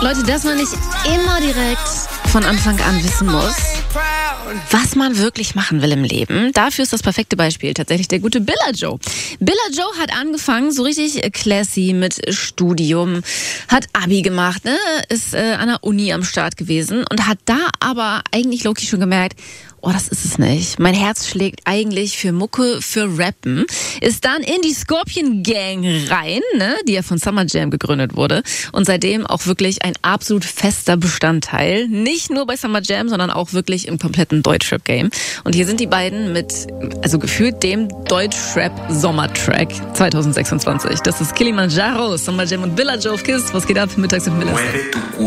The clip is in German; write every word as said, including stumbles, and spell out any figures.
Leute, dass man nicht immer direkt von Anfang an wissen muss, was man wirklich machen will im Leben. Dafür ist das perfekte Beispiel tatsächlich der gute Billa Joe. Billa Joe hat angefangen, so richtig classy mit Studium, hat Abi gemacht, ne? Ist äh, an der Uni am Start gewesen und hat da aber eigentlich low-key schon gemerkt, oh, das ist es nicht. Mein Herz schlägt eigentlich für Mucke, für Rappen. Ist dann in die Scorpion Gang rein, ne, die ja von Summer Jam gegründet wurde. Und seitdem auch wirklich ein absolut fester Bestandteil. Nicht nur bei Summer Jam, sondern auch wirklich im kompletten Deutschrap-Game. Und hier sind die beiden mit, also gefühlt dem Deutschrap-Sommertrack zwanzig sechsundzwanzig. Das ist Kilimanjaro, Summer Jam und Billa Joe auf Kiss. Was geht ab? Mittags mit Millis.